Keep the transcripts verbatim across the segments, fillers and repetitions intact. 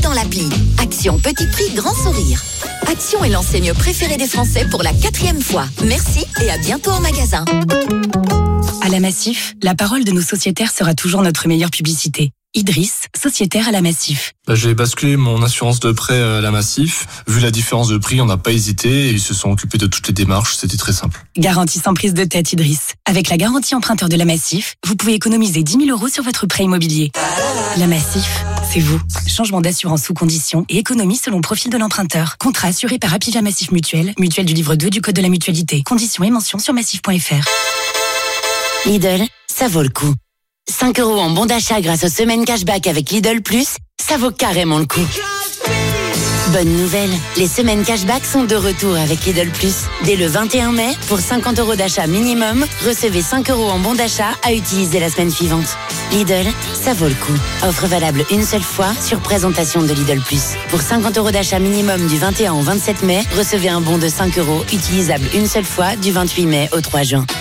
dans l'appli. Action petit prix, grand sourire. Action est l'enseigne préférée des Français pour la quatrième fois. Merci et à bientôt en magasin. À la Massif, la parole de nos sociétaires sera toujours notre meilleure publicité. Idriss, sociétaire à la Massif. Bah, j'ai basculé mon assurance de prêt à la Massif. Vu la différence de prix, on n'a pas hésité et ils se sont occupés de toutes les démarches. C'était très simple. Garantie sans prise de tête, Idriss. Avec la garantie emprunteur de la Massif, vous pouvez économiser dix mille euros sur votre prêt immobilier. La Massif, c'est vous. Changement d'assurance sous condition et économie selon le profil de l'emprunteur. Contrat assuré par Apivia Massif Mutuelle, mutuelle du livre deux du Code de la mutualité. Conditions et mentions sur massif point f r. Lidl, ça vaut le coup. cinq euros en bon d'achat grâce aux semaines cashback avec Lidl Plus, ça vaut carrément le coup. Bonne nouvelle, les semaines cashback sont de retour avec Lidl Plus. Dès le vingt et un mai, pour cinquante euros d'achat minimum, recevez cinq euros en bon d'achat à utiliser la semaine suivante. Lidl, ça vaut le coup. Offre valable une seule fois sur présentation de Lidl Plus. Pour cinquante euros d'achat minimum du vingt et un au vingt-sept mai, recevez un bon de cinq euros utilisable une seule fois du vingt-huit mai au trois juin.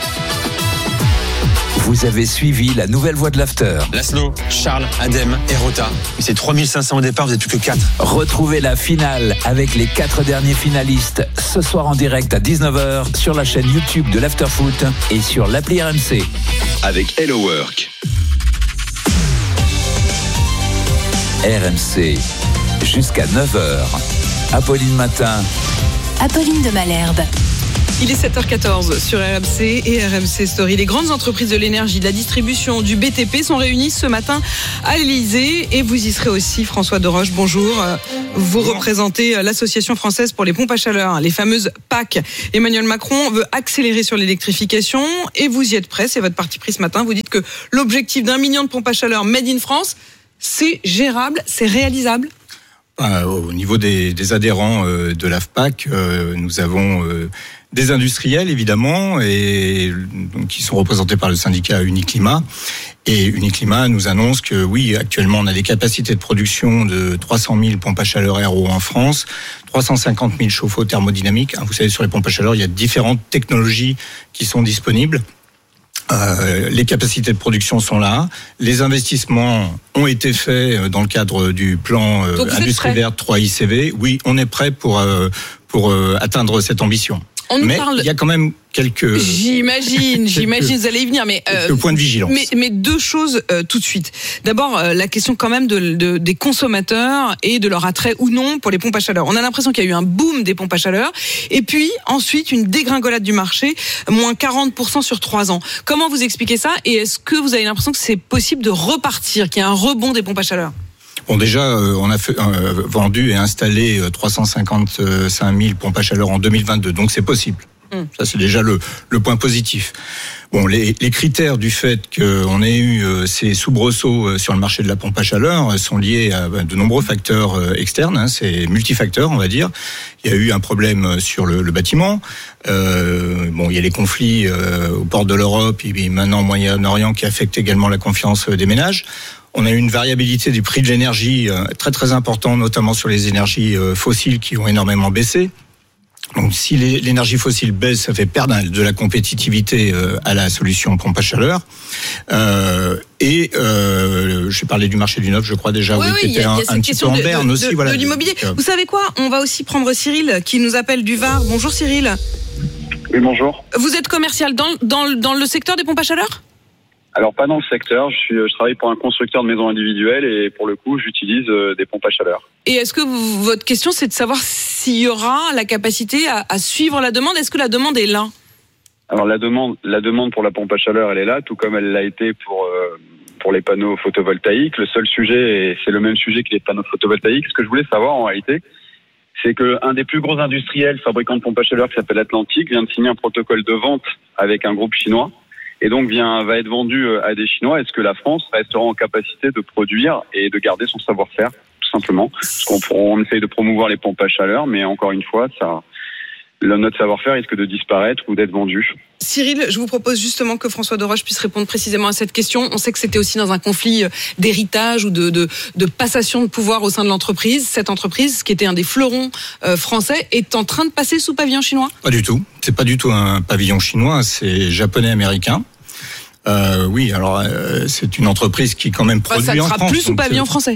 Vous avez suivi la nouvelle voie de l'After. Laszlo, Charles, Adem et Rota. C'est trois mille cinq cents au départ, vous n'êtes plus que quatre. Retrouvez la finale avec les quatre derniers finalistes ce soir en direct à dix-neuf heures sur la chaîne YouTube de l'After Foot et sur l'appli R M C. Avec Hello Work. R M C, jusqu'à neuf heures. Apolline Matin. Apolline de Malherbe. Il est sept heures quatorze sur R M C et R M C Story. Les grandes entreprises de l'énergie, de la distribution, du B T P sont réunies ce matin à l'Élysée et vous y serez aussi, François Doroche. Bonjour. Vous bonjour. Représentez l'Association française pour les pompes à chaleur, les fameuses P A C. Emmanuel Macron veut accélérer sur l'électrification et vous y êtes prêts. C'est votre parti pris ce matin. Vous dites que l'objectif d'un million de pompes à chaleur made in France, c'est gérable, c'est réalisable. Euh, au niveau des, des adhérents euh, de l'A F P A C, euh, nous avons euh, des industriels évidemment, et donc qui sont représentés par le syndicat Uniclimat. Et Uniclimat nous annonce que oui, actuellement on a des capacités de production de trois cent mille pompes à chaleur R O en France, trois cent cinquante mille chauffe-eau thermodynamiques. Vous savez, sur les pompes à chaleur, il y a différentes technologies qui sont disponibles. Euh, les capacités de production sont là. Les investissements ont été faits dans le cadre du plan euh, Industrie verte trois I C V. Oui, on est prêt pour euh, pour euh, atteindre cette ambition. On nous mais parle... il y a quand même quelques... J'imagine, quelques... j'imagine, vous allez y venir, mais... Euh, quelques points de vigilance. Mais, mais deux choses euh, tout de suite. D'abord, euh, la question quand même de, de, des consommateurs et de leur attrait ou non pour les pompes à chaleur. On a l'impression qu'il y a eu un boom des pompes à chaleur, et puis ensuite une dégringolade du marché, moins quarante pour cent sur trois ans. Comment vous expliquez ça, et est-ce que vous avez l'impression que c'est possible de repartir, qu'il y a un rebond des pompes à chaleur ? Bon, déjà, euh, on a fait, euh, vendu et installé euh, trois cent cinquante-cinq mille pompes à chaleur en deux mille vingt-deux, donc c'est possible. Mmh. Ça, c'est déjà le, le point positif. Bon, les, les critères du fait qu'on ait eu euh, ces soubresauts euh, sur le marché de la pompe à chaleur euh, sont liés à ben, de nombreux facteurs euh, externes. Hein, c'est multifacteurs, on va dire. Il y a eu un problème sur le, le bâtiment. Euh, bon, il y a les conflits euh, aux portes de l'Europe et puis maintenant au Moyen-Orient qui affectent également la confiance des ménages. On a eu une variabilité du prix de l'énergie très très important, notamment sur les énergies fossiles qui ont énormément baissé. Donc si l'énergie fossile baisse, ça fait perdre de la compétitivité à la solution pompe à chaleur. Euh, et euh, j'ai parlé du marché du neuf, je crois déjà, oui, oui, oui, qui était un, un petit peu en berne aussi. De, voilà, de l'immobilier. Donc, vous savez quoi ? On va aussi prendre Cyril qui nous appelle du Var. Bonjour Cyril. Oui, bonjour. Vous êtes commercial dans, dans, dans le secteur des pompes à chaleur ? Alors pas dans le secteur, je, suis, je travaille pour un constructeur de maisons individuelles et pour le coup j'utilise euh, des pompes à chaleur. Et est-ce que vous, votre question c'est de savoir s'il y aura la capacité à, à suivre la demande ? Est-ce que la demande est là ? Alors la demande, la demande pour la pompe à chaleur elle est là, tout comme elle l'a été pour, euh, pour les panneaux photovoltaïques. Le seul sujet, et c'est le même sujet que les panneaux photovoltaïques, ce que je voulais savoir en réalité, c'est qu'un des plus gros industriels fabricants de pompes à chaleur qui s'appelle Atlantique vient de signer un protocole de vente avec un groupe chinois. Et donc vient, va être vendu à des Chinois. Est-ce que la France restera en capacité de produire et de garder son savoir-faire, tout simplement ? Parce qu'on on essaye de promouvoir les pompes à chaleur, mais encore une fois, ça, le, notre savoir-faire risque de disparaître ou d'être vendu. Cyril, je vous propose justement que François Doroche puisse répondre précisément à cette question. On sait que c'était aussi dans un conflit d'héritage ou de, de, de passation de pouvoir au sein de l'entreprise. Cette entreprise, qui était un des fleurons euh, français, est en train de passer sous pavillon chinois ? Pas du tout. C'est pas du tout un pavillon chinois, c'est japonais-américain. Euh, oui, alors euh, c'est une entreprise qui quand même produit enfin, ça en France. Ça ne sera plus sous pavillon français.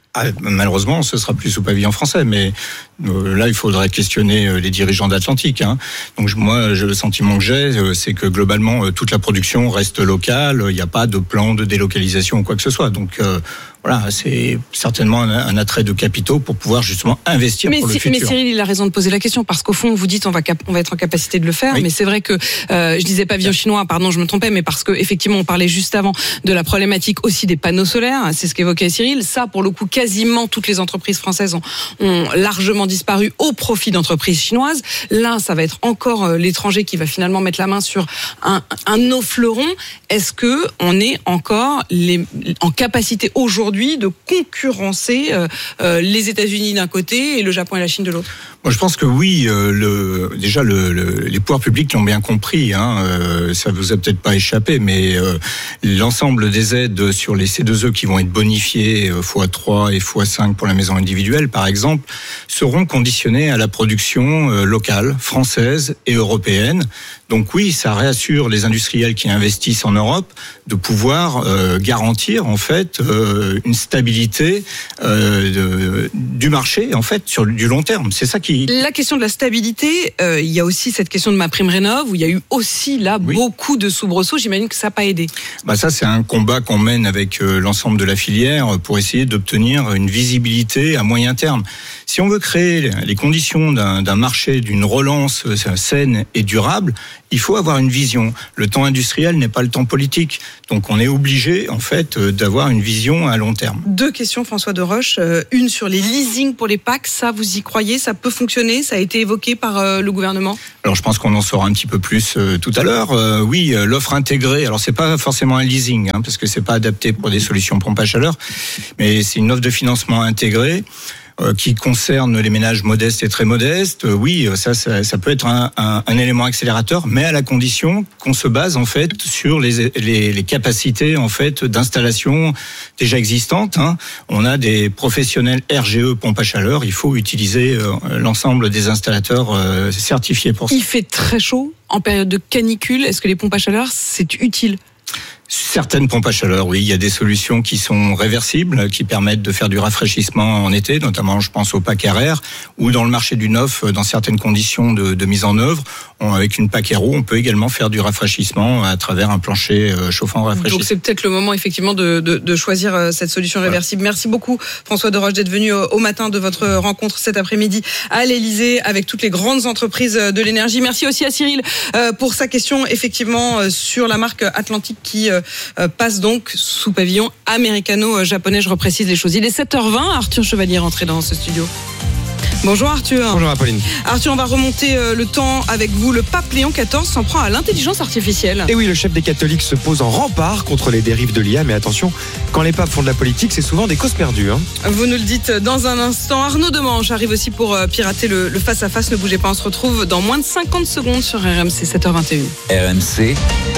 Ah, malheureusement, ce sera plus sous pavillon français, mais euh, là, il faudrait questionner euh, les dirigeants d'Atlantique. Hein. Donc moi, je, le sentiment que j'ai, euh, c'est que globalement, euh, toute la production reste locale. Il n'y a pas de plan de délocalisation ou quoi que ce soit. Donc euh, voilà, c'est certainement un, un attrait de capitaux pour pouvoir justement investir mais pour si, le futur. Mais Cyril, il a raison de poser la question parce qu'au fond, vous dites on va cap- on va être en capacité de le faire, oui. Mais c'est vrai que euh, je disais pavillon chinois, pardon, je me trompais, mais parce que effectivement, on parlait juste avant de la problématique aussi des panneaux solaires. C'est ce qu'évoquait Cyril. Ça, pour le coup, quasiment toutes les entreprises françaises ont, ont largement disparu au profit d'entreprises chinoises. Là, ça va être encore euh, l'étranger qui va finalement mettre la main sur un, un de nos fleurons. Est-ce que on est encore les, en capacité aujourd'hui de concurrencer euh, euh, les États-Unis d'un côté et le Japon et la Chine de l'autre? Moi, je pense que oui. Euh, le, déjà, le, le, les pouvoirs publics l'ont bien compris. Hein, euh, ça vous a peut-être pas échappé, mais euh, l'ensemble des aides sur les C deux E qui vont être bonifiées euh, fois trois et fois cinq pour la maison individuelle, par exemple, seront conditionnées à la production euh, locale, française et européenne. Donc oui, ça réassure les industriels qui investissent en Europe de pouvoir euh, garantir en fait euh, une stabilité euh, de, du marché en fait sur du long terme. C'est ça qui. La question de la stabilité, euh, il y a aussi cette question de MaPrimeRénov' où il y a eu aussi là oui. beaucoup de soubresauts. J'imagine que ça n'a pas aidé. Bah ça c'est un combat qu'on mène avec euh, l'ensemble de la filière pour essayer d'obtenir une visibilité à moyen terme. Si on veut créer les conditions d'un, d'un marché, d'une relance saine et durable, il faut avoir une vision. Le temps industriel n'est pas le temps politique. Donc on est obligé, en fait, d'avoir une vision à long terme. Deux questions, François de Roche. Une sur les leasings pour les P A C. Ça, vous y croyez? Ça peut fonctionner? Ça a été évoqué par le gouvernement? Alors je pense qu'on en saura un petit peu plus euh, tout à l'heure. Euh, oui, l'offre intégrée. Alors c'est pas forcément un leasing, hein, parce que c'est pas adapté pour des solutions pompe à chaleur, mais c'est une offre de financement intégrée. Qui concerne les ménages modestes et très modestes, oui, ça, ça, ça peut être un, un, un élément accélérateur, mais à la condition qu'on se base en fait sur les, les, les capacités en fait d'installation déjà existantes. Hein. On a des professionnels R G E pompe à chaleur, il faut utiliser euh, l'ensemble des installateurs euh, certifiés pour ça. Il fait très chaud en période de canicule. Est-ce que les pompes à chaleur c'est utile? Certaines pompes à chaleur, oui, il y a des solutions qui sont réversibles, qui permettent de faire du rafraîchissement en été, notamment je pense au pack R R, ou dans le marché du neuf, dans certaines conditions de, de mise en œuvre, on, avec une pack Aero, on peut également faire du rafraîchissement à travers un plancher chauffant rafraîchi. Donc c'est peut-être le moment effectivement de, de, de choisir cette solution réversible. Voilà. Merci beaucoup François de Roche d'être venu au matin de votre rencontre cet après-midi à l'Elysée avec toutes les grandes entreprises de l'énergie. Merci aussi à Cyril pour sa question effectivement sur la marque Atlantique qui Euh, passe donc sous pavillon américano-japonais. Je reprécise les choses. Il est sept heures vingt. Arthur Chevalier est rentré dans ce studio. Bonjour Arthur. Bonjour Apolline. Arthur, on va remonter euh, le temps avec vous. Le pape Léon quatorze s'en prend à l'intelligence artificielle. Et oui, le chef des catholiques se pose en rempart contre les dérives de l'I A. Mais attention, quand les papes font de la politique, c'est souvent des causes perdues. Hein. Vous nous le dites dans un instant. Arnaud Demange arrive aussi pour euh, pirater le, le face-à-face. Ne bougez pas, on se retrouve dans moins de cinquante secondes sur R M C sept heures vingt et un. R M C,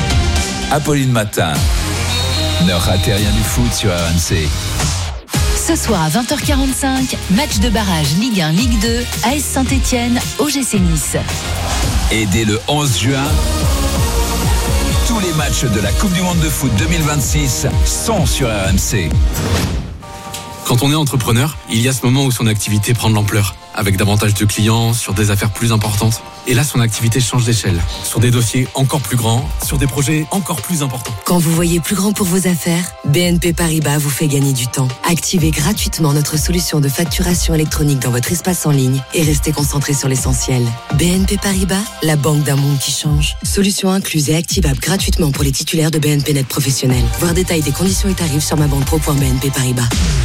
Apolline Matin. Ne ratez rien du foot sur R M C. Ce soir à vingt heures quarante-cinq, match de barrage Ligue un, Ligue deux, A S Saint-Etienne, O G C Nice. Et dès le onze juin, tous les matchs de la Coupe du Monde de foot deux mille vingt-six sont sur R M C. Quand on est entrepreneur, il y a ce moment où son activité prend de l'ampleur, avec davantage de clients, sur des affaires plus importantes. Et là, son activité change d'échelle, sur des dossiers encore plus grands, sur des projets encore plus importants. Quand vous voyez plus grand pour vos affaires, B N P Paribas vous fait gagner du temps. Activez gratuitement notre solution de facturation électronique dans votre espace en ligne et restez concentré sur l'essentiel. B N P Paribas, la banque d'un monde qui change. Solution incluse et activable gratuitement pour les titulaires de B N P Net professionnels. Voir détail des conditions et tarifs sur ma banque pro point b n p paribas.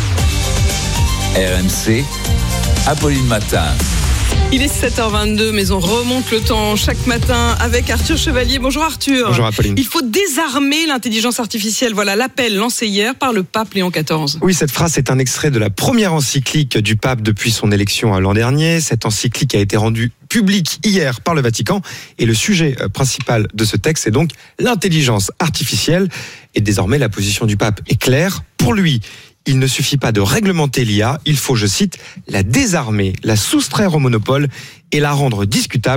R M C, Apolline Matin. Il est sept heures vingt-deux, mais on remonte le temps chaque matin avec Arthur Chevalier. Bonjour Arthur. Bonjour Apolline. Il faut désarmer l'intelligence artificielle. Voilà l'appel lancé hier par le pape Léon quatorze. Oui, cette phrase est un extrait de la première encyclique du pape depuis son élection l'an dernier. Cette encyclique a été rendue publique hier par le Vatican. Et le sujet principal de ce texte est donc l'intelligence artificielle. Et désormais, la position du pape est claire. Pour lui, il ne suffit pas de réglementer l'I A, il faut, je cite, la désarmer, la soustraire au monopole et la rendre discutable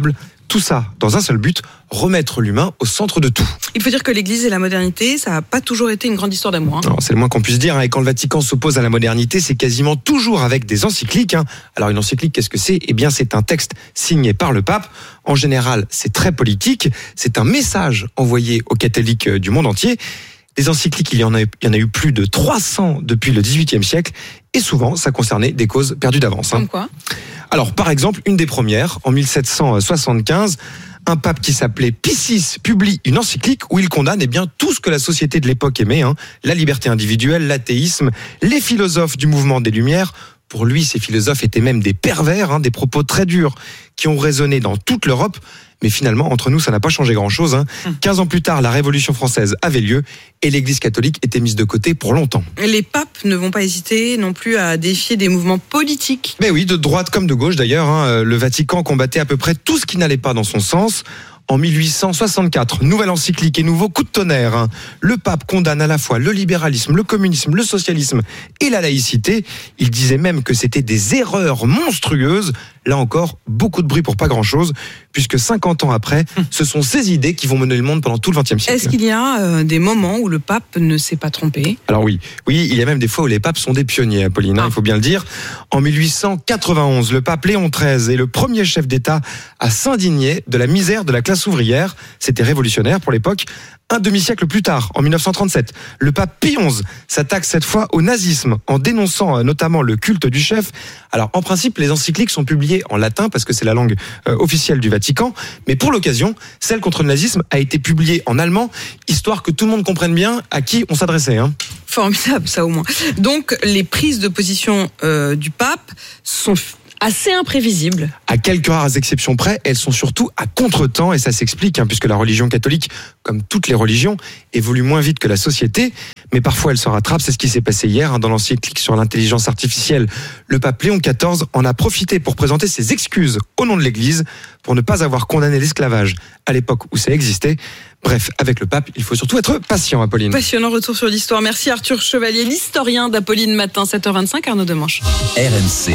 Tout ça dans un seul but, remettre l'humain au centre de tout. Il faut dire que l'Église et la modernité, ça n'a pas toujours été une grande histoire d'amour. Hein. Alors, c'est le moins qu'on puisse dire. Hein. Et quand le Vatican s'oppose à la modernité, c'est quasiment toujours avec des encycliques. Hein. Alors une encyclique, qu'est-ce que c'est ? Eh bien, c'est un texte signé par le pape. En général, c'est très politique. C'est un message envoyé aux catholiques du monde entier. Des encycliques, il y en a, il y en a eu plus de trois cents depuis le dix-huitième siècle. Et souvent, ça concernait des causes perdues d'avance. Hein. Comme quoi ? Alors, par exemple, une des premières, en mille sept cent soixante-quinze, un pape qui s'appelait Pie six publie une encyclique où il condamne eh bien, tout ce que la société de l'époque aimait, hein, la liberté individuelle, l'athéisme, les philosophes du mouvement des Lumières. Pour lui, ces philosophes étaient même des pervers, hein, des propos très durs qui ont résonné dans toute l'Europe. Mais finalement, entre nous, ça n'a pas changé grand-chose. Hein. quinze ans plus tard, la Révolution française avait lieu et l'Église catholique était mise de côté pour longtemps. Les papes ne vont pas hésiter non plus à défier des mouvements politiques. Mais oui, de droite comme de gauche d'ailleurs. Hein. Le Vatican combattait à peu près tout ce qui n'allait pas dans son sens. En mille huit cent soixante-quatre, nouvelle encyclique et nouveau coup de tonnerre. Hein. Le pape condamne à la fois le libéralisme, le communisme, le socialisme et la laïcité. Il disait même que c'était des erreurs monstrueuses. Là encore, beaucoup de bruit pour pas grand-chose, puisque cinquante ans après, ce sont ces idées qui vont mener le monde pendant tout le vingtième siècle. Est-ce qu'il y a euh, des moments où le pape ne s'est pas trompé ? Alors oui, oui, il y a même des fois où les papes sont des pionniers, Apolline, hein, ah. il faut bien le dire. En mille huit cent quatre-vingt-onze, le pape Léon treize est le premier chef d'État à s'indigner de la misère de la classe ouvrière. C'était révolutionnaire pour l'époque. Un demi-siècle plus tard, en mille neuf cent trente-sept, le pape Pie onze s'attaque cette fois au nazisme en dénonçant notamment le culte du chef. Alors en principe, les encycliques sont publiées en latin parce que c'est la langue euh, officielle du Vatican, mais pour l'occasion, celle contre le nazisme a été publiée en allemand, histoire que tout le monde comprenne bien à qui on s'adressait. Hein. Formidable, ça au moins. Donc les prises de position euh, du pape sont assez imprévisibles. À quelques rares exceptions près, elles sont surtout à contre-temps, et ça s'explique, hein, puisque la religion catholique, comme toutes les religions, évolue moins vite que la société, mais parfois elle se rattrape. C'est ce qui s'est passé hier, hein, dans l'encyclique sur l'intelligence artificielle. Le pape Léon quatorze en a profité pour présenter ses excuses au nom de l'Église pour ne pas avoir condamné l'esclavage à l'époque où ça existait. Bref, avec le pape, il faut surtout être patient, Apolline. Passionnant retour sur l'histoire. Merci Arthur Chevalier, l'historien d'Apolline Matin, sept heures vingt-cinq, Arnaud Demanche. R M C.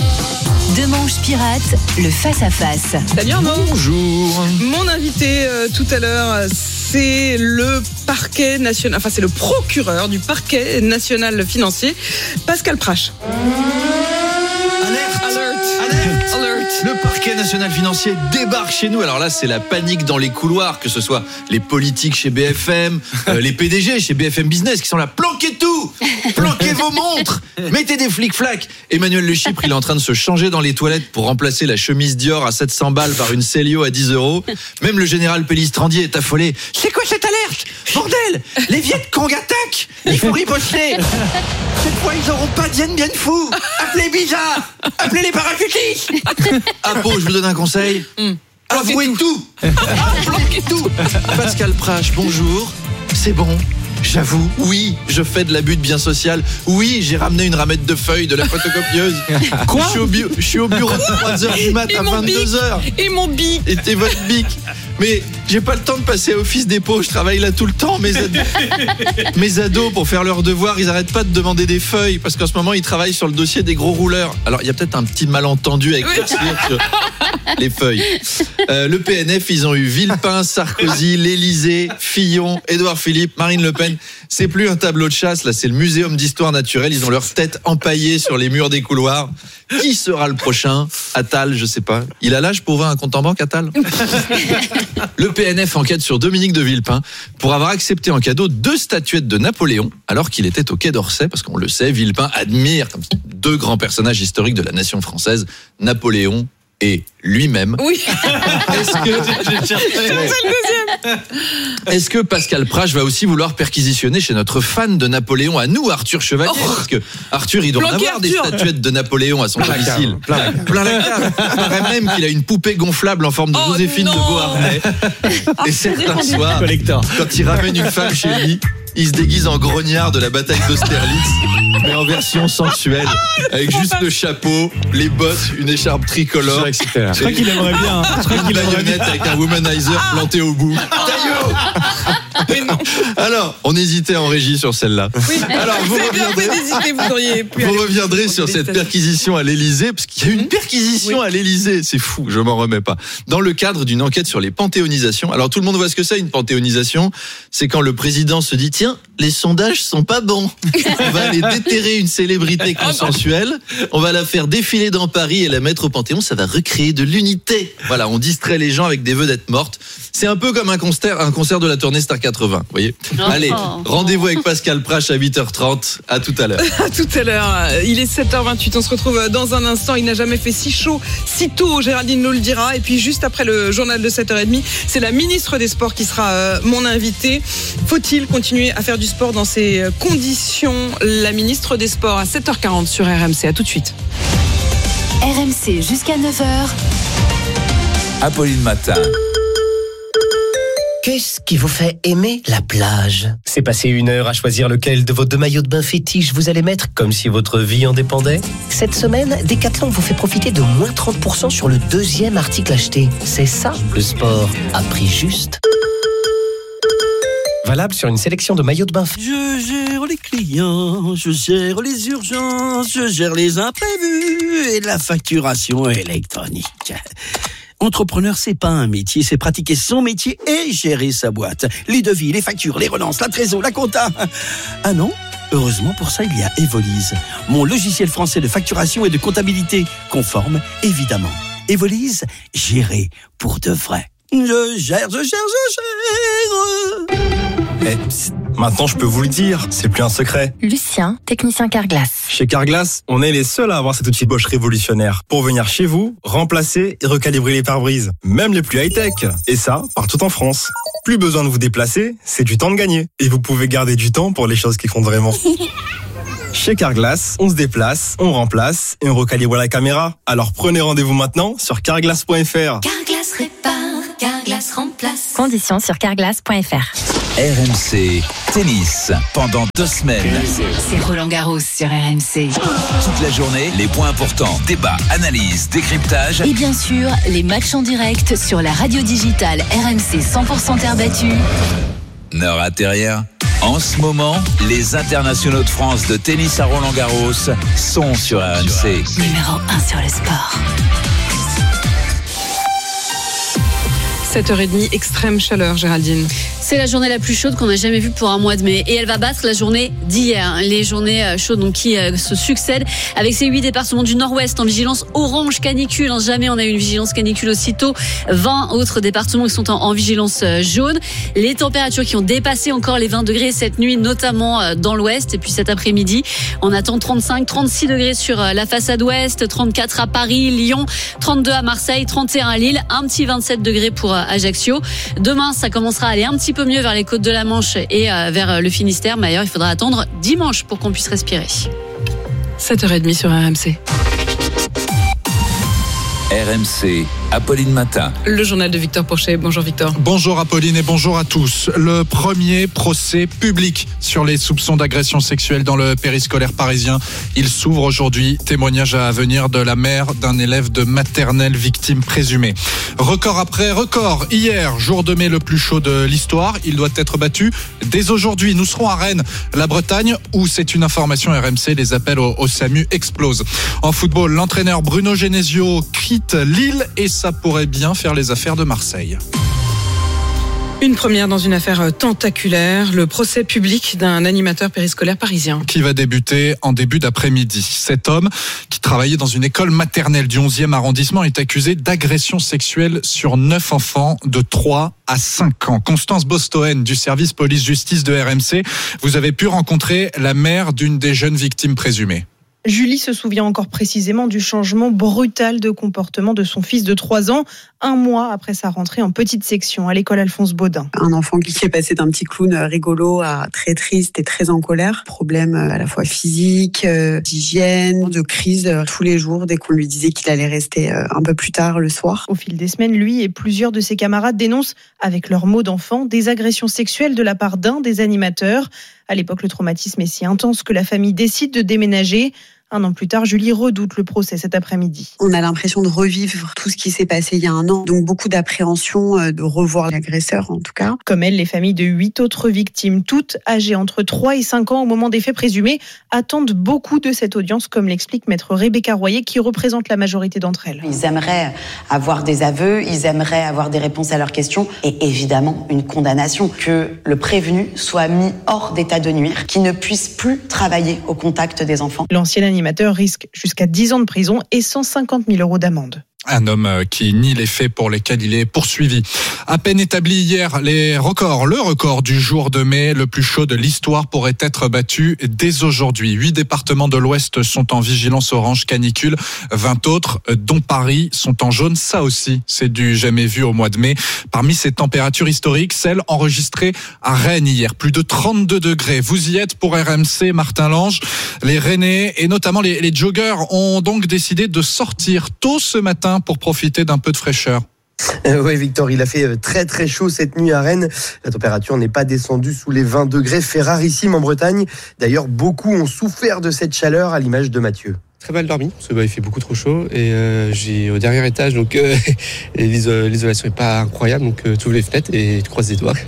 Demanche pirate, le face-à-face. Salut Arnaud. Bonjour. Mon invité euh, tout à l'heure, c'est le parquet national, enfin c'est le procureur du parquet national financier, Pascal Prache. Alerte, alerte, alerte, alerte. Le parquet national financier débarque chez nous. Alors là, c'est la panique dans les couloirs, que ce soit les politiques chez B F M, euh, les P D G chez B F M Business qui sont là. Planquez tout, planquez vos montres, mettez des flics-flacs. Emmanuel Le Chypre, il est en train de se changer dans les toilettes pour remplacer la chemise Dior à sept cents balles par une Célio à dix euros. Même le général Pellistrandier est affolé. C'est quoi cette alerte ? Bordel, les Viet Cong attaquent. Il faut riposter. Cette fois, ils n'auront pas Dien Bien Phu. Appelez Bizarre. Appelez les parachutistes. Apo, je vous donne un conseil. Mm. Avouez tout. Planquez tout. Pascal Prache, bonjour. C'est bon. J'avoue, oui, je fais de l'abus de bien social. Oui, j'ai ramené une ramette de feuilles de la photocopieuse. Quoi ? Je suis au, bu- je suis au bureau à trois heures du mat à vingt-deux heures. Et mon bic. Et t'es votre bic. Mais j'ai pas le temps de passer à Office Dépôt, je travaille là tout le temps. Mes ados, mes ados, pour faire leurs devoirs, ils arrêtent pas de demander des feuilles parce qu'en ce moment, ils travaillent sur le dossier des gros rouleurs. Alors, il y a peut-être un petit malentendu avec oui. sur les feuilles. Euh, le P N F, ils ont eu Villepin, Sarkozy, l'Élysée, Fillon, Édouard Philippe, Marine Le Pen. C'est plus un tableau de chasse, là, c'est le Muséum d'histoire naturelle. Ils ont leur tête empaillée sur les murs des couloirs. Qui sera le prochain ? Attal, je sais pas. Il a l'âge pour ouvrir un compte en banque, Attal ? Le P N F enquête sur Dominique de Villepin pour avoir accepté en cadeau deux statuettes de Napoléon alors qu'il était au Quai d'Orsay, parce qu'on le sait, Villepin admire comme deux grands personnages historiques de la nation française, Napoléon et lui-même. Oui. Est-ce que j'ai cherché le deuxième. Est-ce que Pascal Prache va aussi vouloir perquisitionner chez notre fan de Napoléon à nous, Arthur Chevalier, oh. parce que Arthur, il doit en avoir Arthur. Des statuettes de Napoléon à son plein domicile. Plein la cave. Plein la cave. Il paraît même qu'il a une poupée gonflable en forme de oh Joséphine non. de Beauharnais. Et certains soirs, quand il ramène une femme chez lui, il se déguise en grognard de la bataille d'Austerlitz, mais en version sensuelle, avec juste le chapeau, les bottes, une écharpe tricolore. Je crois qu'il aimerait bien. Hein. Je crois qu'il aimerait bien avec un womanizer planté au bout. Mais non. Alors, on hésitait en régie sur celle-là. Oui. Alors, vous C'est bien reviendrez, fait d'hésiter, vous auriez pu vous aller- reviendrez sur cette perquisition à l'Élysée, parce qu'il y a eu une perquisition à l'Élysée. C'est fou, je m'en remets pas. Dans le cadre d'une enquête sur les panthéonisations. Alors, tout le monde voit ce que c'est, une panthéonisation. C'est quand le président se dit, tiens, les sondages sont pas bons. On va aller déterrer une célébrité consensuelle. On va la faire défiler dans Paris et la mettre au Panthéon. Ça va recréer de l'unité. Voilà, on distrait les gens avec des vedettes mortes. C'est un peu comme un concert, un concert de la tournée Star quatre-vingts, vous voyez. Oh. Allez, rendez-vous avec Pascal Prache à huit heures trente. À tout à l'heure. À tout à l'heure. Il est sept heures vingt-huit. On se retrouve dans un instant. Il n'a jamais fait si chaud, si tôt. Géraldine nous le dira. Et puis, juste après le journal de sept heures trente, c'est la ministre des Sports qui sera euh, mon invitée. Faut-il continuer à faire du sport dans ces conditions? La ministre des Sports à sept heures quarante sur R M C. À tout de suite. R M C jusqu'à neuf heures. Apolline Matin. Qu'est-ce qui vous fait aimer la plage? C'est passer une heure à choisir lequel de vos deux maillots de bain fétiches vous allez mettre, comme si votre vie en dépendait? Cette semaine, Decathlon vous fait profiter de moins trente pour cent sur le deuxième article acheté. C'est ça, le sport à prix juste. Valable sur une sélection de maillots de bain. Je gère les clients, je gère les urgences, je gère les imprévus et la facturation électronique. Entrepreneur, c'est pas un métier, c'est pratiquer son métier et gérer sa boîte. Les devis, les factures, les relances, la trésor, la compta. Ah non? Heureusement pour ça, il y a Evolise, mon logiciel français de facturation et de comptabilité, conforme, évidemment. Evolise, gérer pour de vrai. Je gère, je gère, je gère. Eh, psst, maintenant je peux vous le dire, c'est plus un secret. Lucien, technicien Carglass. Chez Carglass, on est les seuls à avoir cet outil Bosch révolutionnaire pour venir chez vous, remplacer et recalibrer les pare-brises, même les plus high-tech. Et ça, partout en France. Plus besoin de vous déplacer, c'est du temps de gagner. Et vous pouvez garder du temps pour les choses qui comptent vraiment. Chez Carglass, on se déplace, on remplace et on recalibre la caméra. Alors prenez rendez-vous maintenant sur carglass point f r. Carglass répare, Carglass remplace. Conditions sur carglass point f r. R M C Tennis pendant deux semaines. C'est Roland Garros sur R M C. Toute la journée, les points importants, débats, analyses, décryptage. Et bien sûr, les matchs en direct sur la radio digitale R M C cent pour cent terre battue. Ne ratez rien. En ce moment, les internationaux de France de tennis à Roland Garros sont sur R M C. Numéro un sur le sport. sept heures trente, extrême chaleur, Géraldine. C'est la journée la plus chaude qu'on a jamais vue pour un mois de mai. Et elle va battre la journée d'hier. Les journées chaudes donc, qui euh, se succèdent avec ces huit départements du Nord-Ouest en vigilance orange canicule. Hein, jamais on a eu une vigilance canicule aussitôt. vingt autres départements qui sont en, en vigilance jaune. Les températures qui ont dépassé encore les vingt degrés cette nuit, notamment euh, dans l'Ouest. Et puis cet après-midi, on attend trente-cinq, trente-six degrés sur euh, la façade Ouest, trente-quatre à Paris, Lyon, trente-deux à Marseille, trente et un à Lille, un petit vingt-sept degrés pour euh, Ajaccio. Demain, ça commencera à aller un petit peu mieux vers les côtes de la Manche et euh, vers le Finistère. Mais ailleurs, il faudra attendre dimanche pour qu'on puisse respirer. sept heures trente sur R M C. R M C, Apolline Matin. Le journal de Victor Porchet. Bonjour Victor. Bonjour Apolline et bonjour à tous. Le premier procès public sur les soupçons d'agression sexuelle dans le périscolaire parisien. Il s'ouvre aujourd'hui. Témoignage à venir de la mère d'un élève de maternelle victime présumée. Record après record. Hier, jour de mai le plus chaud de l'histoire. Il doit être battu dès aujourd'hui. Nous serons à Rennes, la Bretagne, où c'est une information R M C. Les appels au, au SAMU explosent. En football, l'entraîneur Bruno Genesio quitte Lille et ça pourrait bien faire les affaires de Marseille. Une première dans une affaire tentaculaire, le procès public d'un animateur périscolaire parisien. Qui va débuter en début d'après-midi. Cet homme, qui travaillait dans une école maternelle du onzième arrondissement, est accusé d'agression sexuelle sur neuf enfants de trois à cinq ans. Constance Bostoen du service police-justice de R M C, vous avez pu rencontrer la mère d'une des jeunes victimes présumées. Julie se souvient encore précisément du changement brutal de comportement de son fils de trois ans, un mois après sa rentrée en petite section à l'école Alphonse Baudin. Un enfant qui est passé d'un petit clown rigolo à très triste et très en colère. Problème à la fois physique, d'hygiène, de crise tous les jours dès qu'on lui disait qu'il allait rester un peu plus tard le soir. Au fil des semaines, lui et plusieurs de ses camarades dénoncent, avec leurs mots d'enfant, des agressions sexuelles de la part d'un des animateurs. À l'époque, le traumatisme est si intense que la famille décide de déménager. Un an plus tard, Julie redoute le procès cet après-midi. On a l'impression de revivre tout ce qui s'est passé il y a un an. Donc beaucoup d'appréhension de revoir l'agresseur en tout cas. Comme elle, les familles de huit autres victimes, toutes âgées entre trois et cinq ans au moment des faits présumés, attendent beaucoup de cette audience, comme l'explique maître Rebecca Royer, qui représente la majorité d'entre elles. Ils aimeraient avoir des aveux, ils aimeraient avoir des réponses à leurs questions et évidemment une condamnation, que le prévenu soit mis hors d'état de nuire, qu'il ne puisse plus travailler au contact des enfants. L'ancien animateur risque jusqu'à dix ans de prison et cent cinquante mille euros d'amende. Un homme qui nie les faits pour lesquels il est poursuivi. À peine établi hier, les records, le record du jour de mai le plus chaud de l'histoire pourrait être battu dès aujourd'hui. Huit départements de l'Ouest sont en vigilance orange canicule. vingt autres, dont Paris, sont en jaune. Ça aussi, c'est du jamais vu au mois de mai. Parmi ces températures historiques, celles enregistrées à Rennes hier. Plus de trente-deux degrés. Vous y êtes pour R M C, Martin Lange. Les Rennais et notamment les, les joggers ont donc décidé de sortir tôt ce matin pour profiter d'un peu de fraîcheur. Euh, oui Victor, il a fait très très chaud cette nuit à Rennes. La température n'est pas descendue sous les vingt degrés. Fait rarissime en Bretagne. D'ailleurs, beaucoup ont souffert de cette chaleur, à l'image de Mathieu. Très mal dormi, parce que bah, il fait beaucoup trop chaud et euh, j'ai au dernier étage, donc euh, l'isolation n'est pas incroyable, donc euh, tu ouvres les fenêtres et tu croises les doigts.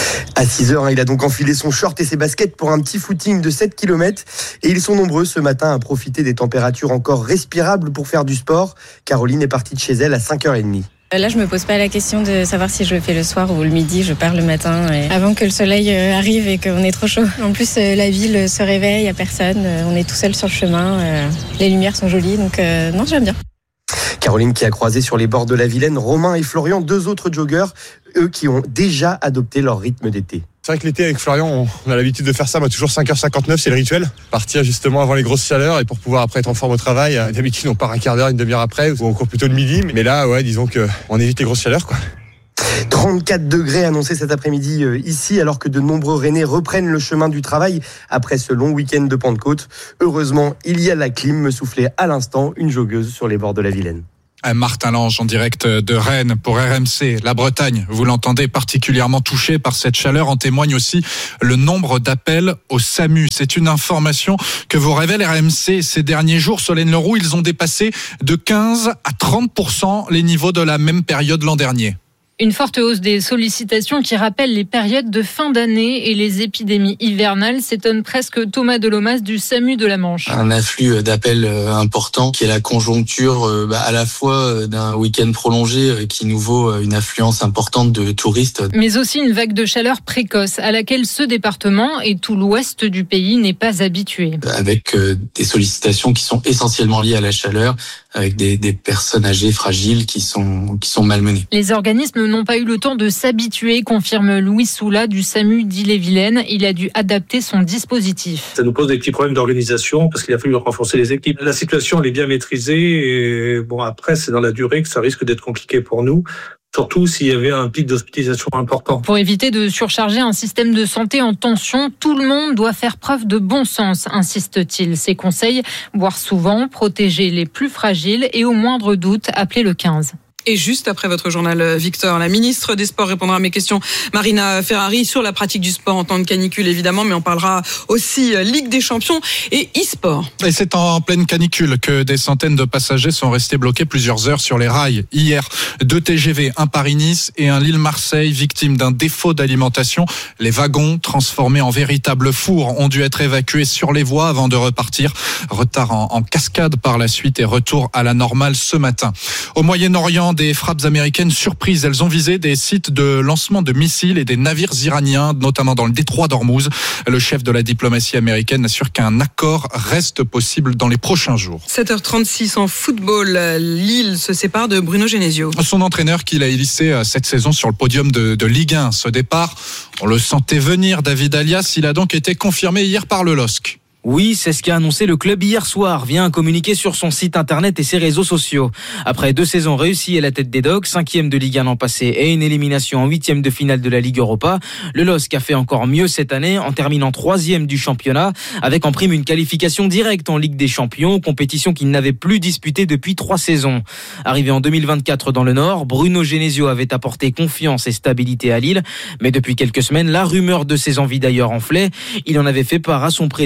À six heures, il a donc enfilé son short et ses baskets pour un petit footing de sept kilomètres. Et ils sont nombreux ce matin à profiter des températures encore respirables pour faire du sport. Caroline est partie de chez elle à cinq heures trente. Là, je me pose pas la question de savoir si je le fais le soir ou le midi. Je pars le matin et avant que le soleil arrive et qu'on est trop chaud. En plus, la ville se réveille, il n'y a personne. On est tout seul sur le chemin. Les lumières sont jolies, donc euh, non, j'aime bien. Caroline qui a croisé sur les bords de la Vilaine Romain et Florian, deux autres joggers, eux qui ont déjà adopté leur rythme d'été. C'est vrai que l'été avec Florian, on a l'habitude de faire ça, moi toujours cinq heures cinquante-neuf, c'est le rituel. Partir justement avant les grosses chaleurs et pour pouvoir après être en forme au travail. D'habitude on part un quart d'heure, une demi-heure après, ou on court plutôt le midi. Mais là, ouais, disons qu'on évite les grosses chaleurs, quoi. trente-quatre degrés annoncés cet après-midi euh, ici, alors que de nombreux Rennais reprennent le chemin du travail après ce long week-end de Pentecôte. Heureusement, il y a la clim, me soufflait à l'instant une joggeuse sur les bords de la Vilaine. Martin Lange en direct de Rennes pour R M C. La Bretagne, vous l'entendez, particulièrement touchée par cette chaleur. En témoigne aussi le nombre d'appels au SAMU. C'est une information que vous révèle R M C ces derniers jours. Solène Leroux, ils ont dépassé de quinze à trente pour cent les niveaux de la même période l'an dernier. Une forte hausse des sollicitations qui rappelle les périodes de fin d'année et les épidémies hivernales, s'étonne presque Thomas Delomas du SAMU de la Manche. Un afflux d'appels important qui est la conjoncture bah, à la fois d'un week-end prolongé qui nous vaut une affluence importante de touristes. Mais aussi une vague de chaleur précoce à laquelle ce département et tout l'ouest du pays n'est pas habitué. Avec des sollicitations qui sont essentiellement liées à la chaleur, avec des, des personnes âgées, fragiles, qui sont, qui sont malmenées. Les organismes n'ont pas eu le temps de s'habituer, confirme Louis Soula du SAMU d'Ille-et-Vilaine. Il a dû adapter son dispositif. Ça nous pose des petits problèmes d'organisation parce qu'il a fallu renforcer les équipes. La situation, elle est bien maîtrisée et bon, après, c'est dans la durée que ça risque d'être compliqué pour nous. Surtout s'il y avait un pic d'hospitalisation important. Pour éviter de surcharger un système de santé en tension, tout le monde doit faire preuve de bon sens, insiste-t-il. Ses conseils, boire souvent, protéger les plus fragiles et au moindre doute, appeler le quinze. Et juste après votre journal, Victor, la ministre des Sports répondra à mes questions, Marina Ferrari, sur la pratique du sport en temps de canicule, évidemment, mais on parlera aussi Ligue des Champions et e-sport. Et c'est en pleine canicule que des centaines de passagers sont restés bloqués plusieurs heures sur les rails. Hier, deux T G V, un Paris-Nice et un Lille-Marseille, victimes d'un défaut d'alimentation. Les wagons, transformés en véritables fours, ont dû être évacués sur les voies avant de repartir. Retard en, en cascade par la suite et retour à la normale ce matin. Au Moyen-Orient, des frappes américaines surprises. Elles ont visé des sites de lancement de missiles et des navires iraniens, notamment dans le détroit d'Ormuz. Le chef de la diplomatie américaine assure qu'un accord reste possible dans les prochains jours. sept heures trente-six en football. Lille se sépare de Bruno Genesio. Son entraîneur qui l'a hissé cette saison sur le podium de, de Ligue un. Ce départ, on le sentait venir. David Alias, il a donc été confirmé hier par le L O S C. Oui, c'est ce qu'a annoncé le club hier soir via un communiqué sur son site internet et ses réseaux sociaux. Après deux saisons réussies à la tête des Dogs, cinquième de Ligue un l'an passé et une élimination en huitième de finale de la Ligue Europa, le L O S C a fait encore mieux cette année en terminant troisième du championnat avec en prime une qualification directe en Ligue des Champions, compétition qu'il n'avait plus disputée depuis trois saisons. Arrivé en deux mille vingt-quatre dans le Nord, Bruno Genesio avait apporté confiance et stabilité à Lille, mais depuis quelques semaines, la rumeur de ses envies d'ailleurs enflait. Il en avait fait part à son président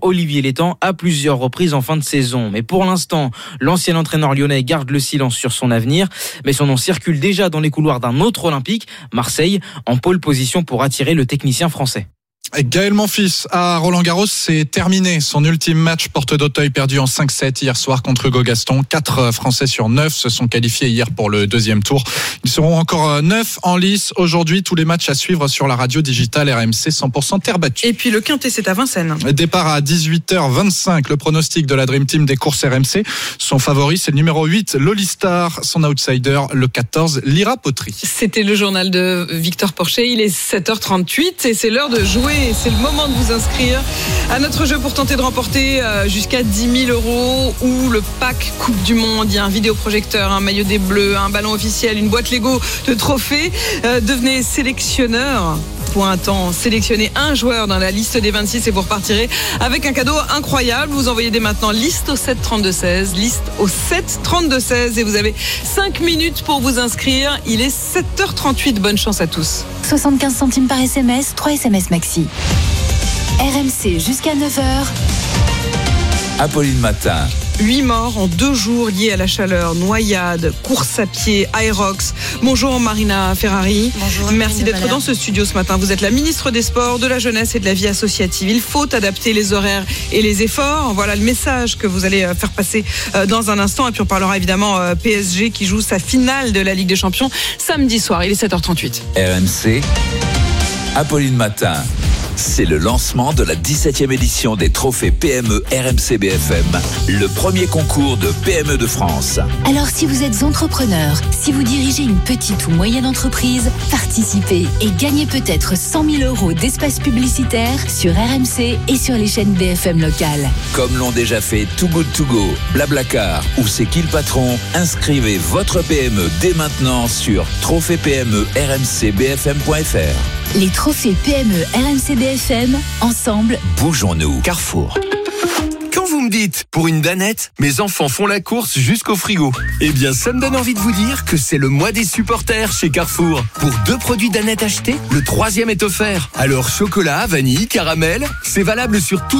Olivier Létang à plusieurs reprises en fin de saison. Mais pour l'instant, l'ancien entraîneur lyonnais garde le silence sur son avenir. Mais son nom circule déjà dans les couloirs d'un autre olympique, Marseille, en pole position pour attirer le technicien français. Gaël Monfils à Roland-Garros, c'est terminé. Son ultime match porte d'Auteuil perdu en cinq sept hier soir contre Hugo Gaston. Quatre Français sur neuf se sont qualifiés hier pour le deuxième tour. Ils seront encore neuf en lice aujourd'hui. Tous les matchs à suivre sur la radio digitale R M C cent pour cent terre battue. Et puis le Quintet, c'est à Vincennes. Départ à dix-huit heures vingt-cinq. Le pronostic de la Dream Team des courses R M C. Son favori, c'est le numéro huit, Lolistar. Son outsider, le quatorze, Lyra Potry. C'était le journal de Victor Porcher. Il est sept heures trente-huit et c'est l'heure de jouer. C'est le moment de vous inscrire à notre jeu pour tenter de remporter jusqu'à dix mille euros ou le pack Coupe du Monde. Il y a un vidéoprojecteur, un maillot des Bleus, un ballon officiel, une boîte Lego de trophées. Euh, devenez sélectionneur. Pour un temps, sélectionnez un joueur dans la liste des vingt-six et vous repartirez avec un cadeau incroyable. Vous envoyez dès maintenant liste au sept trente-deux seize, liste au sept trente-deux seize et vous avez cinq minutes pour vous inscrire. Il est sept heures trente-huit. Bonne chance à tous. soixante-quinze centimes par S M S, trois S M S maxi. R M C jusqu'à neuf heures. Apolline Matin. Huit morts en deux jours liés à la chaleur, noyade, course à pied, Aerox. Bonjour Marina Ferrari. Bonjour. Merci d'être Valère. Dans ce studio ce matin. Vous êtes la ministre des Sports, de la Jeunesse et de la Vie associative. Il faut adapter les horaires et les efforts. Voilà le message que vous allez faire passer dans un instant. Et puis on parlera évidemment P S G qui joue sa finale de la Ligue des Champions samedi soir. Il est sept heures trente-huit. R M C, Apolline Matin. C'est le lancement de la dix-septième édition des trophées P M E R M C B F M, le premier concours de P M E de France. Alors si vous êtes entrepreneur, si vous dirigez une petite ou moyenne entreprise, participez et gagnez peut-être cent mille euros d'espace publicitaire sur R M C et sur les chaînes B F M locales. Comme l'ont déjà fait Too Good To Go, Blablacar ou C'est qui le patron, inscrivez votre P M E dès maintenant sur trophée P M E R M C B F M point F R. Les trophées P M E R M C B F M, ensemble, bougeons-nous. Carrefour. Quand vous me dites, pour une danette, mes enfants font la course jusqu'au frigo, eh bien ça me donne envie de vous dire que c'est le mois des supporters chez Carrefour. Pour deux produits danette achetés, le troisième est offert. Alors chocolat, vanille, caramel, c'est valable sur tout